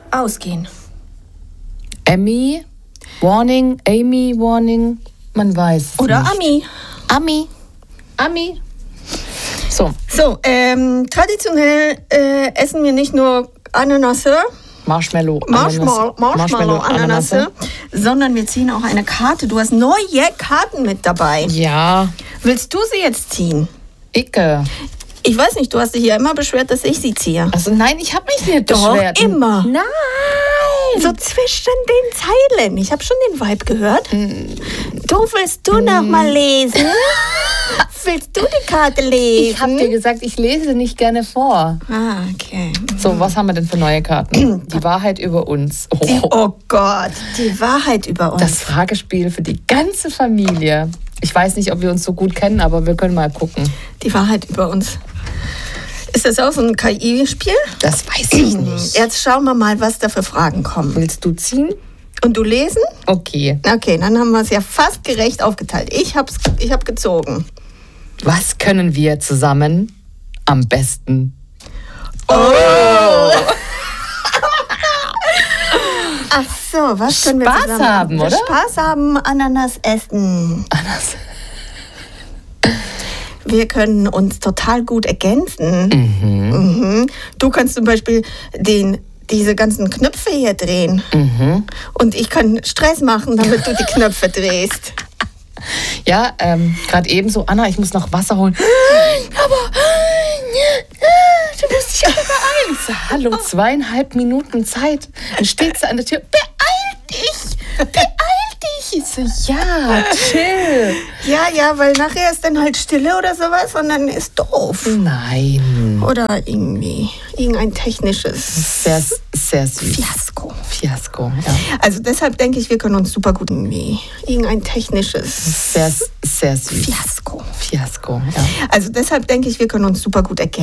ausgehen. Amy, Warning, man weiß es Oder nicht. Ami. So, Traditionell essen wir nicht nur Ananasse, Marshmallow-Ananasse, sondern wir ziehen auch eine Karte. Du hast neue Karten mit dabei. ja, Willst du sie jetzt ziehen? Icke. Ich weiß nicht, du hast dich ja immer beschwert, dass ich sie ziehe. Also nein, ich habe mich nicht Doch, beschwert. immer. Nein. So zwischen den Zeilen. Ich habe schon den Vibe gehört. Willst du noch mal lesen? Willst du die Karte lesen? Ich habe dir gesagt, ich lese nicht gerne vor. Ah, okay. So, was haben wir denn für neue Karten? Die Wahrheit über uns. Oh Gott, die Wahrheit über uns. Das Fragespiel für die ganze Familie. Ich weiß nicht, ob wir uns so gut kennen, aber wir können mal gucken. Die Wahrheit über uns. Ist das auch so ein KI-Spiel? Das weiß ich nicht. Jetzt schauen wir mal, was da für Fragen kommen. Willst du ziehen? Und du lesen? Okay. Okay, dann haben wir es ja fast gerecht aufgeteilt. Ich hab gezogen. Was können wir zusammen am besten? Oh! Ach so, was können wir Spaß zusammen haben, oder? Spaß haben, Ananas essen. Anders. Wir können uns total gut ergänzen. Mhm. Du kannst zum Beispiel diese ganzen Knöpfe hier drehen. Und ich kann Stress machen, damit du die Knöpfe drehst. Ja, gerade eben so, Anna, ich muss noch Wasser holen. Aber du musst dich aber beeilen. Ich so, hallo, 2,5 Minuten Zeit. Dann steht sie an der Tür. Beeil dich! Ich so, ja, chill. Ja, weil nachher ist dann halt Stille oder sowas und dann ist doof. Nein. Oder irgendwie irgendein technisches Sehr süß. Fiasko. Ja. Also deshalb denke ich, wir können uns super gut irgendwie irgendein technisches Sehr süß. Fiasko. Ja. Also deshalb denke ich, wir können uns super gut erkennen.